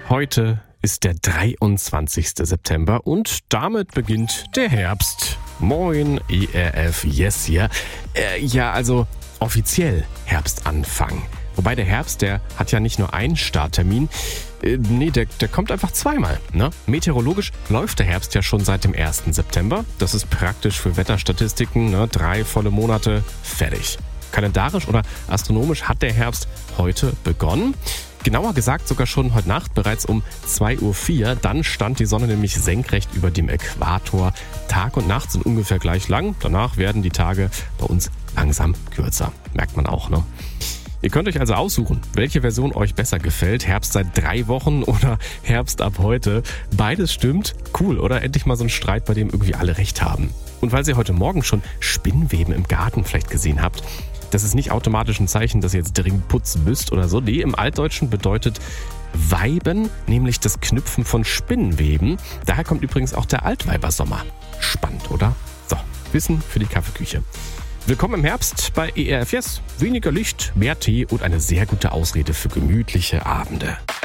Heute ist der 23. September und damit beginnt der Herbst. Moin, ERF, yes hier. Also offiziell Herbstanfang. Wobei der Herbst, der hat ja nicht nur einen Starttermin. Der kommt einfach zweimal. Ne? Meteorologisch läuft der Herbst ja schon seit dem 1. September. Das ist praktisch für Wetterstatistiken, 3 volle Monate, fertig. Kalendarisch oder astronomisch hat der Herbst heute begonnen. Genauer gesagt sogar schon heute Nacht, bereits um 2:04 Uhr. Dann stand die Sonne nämlich senkrecht über dem Äquator. Tag und Nacht sind ungefähr gleich lang. Danach werden die Tage bei uns langsam kürzer. Merkt man auch, ne? Ihr könnt euch also aussuchen, welche Version euch besser gefällt. Herbst seit 3 Wochen oder Herbst ab heute. Beides stimmt. Cool, oder? Endlich mal so ein Streit, bei dem irgendwie alle recht haben. Und weil ihr heute Morgen schon Spinnweben im Garten vielleicht gesehen habt, das ist nicht automatisch ein Zeichen, dass ihr jetzt dringend putzen müsst oder so. Nee, im Altdeutschen bedeutet Weiben, nämlich das Knüpfen von Spinnweben. Daher kommt übrigens auch der Altweibersommer. Spannend, oder? So, Wissen für die Kaffeeküche. Willkommen im Herbst bei ERF Yes. Weniger Licht, mehr Tee und eine sehr gute Ausrede für gemütliche Abende.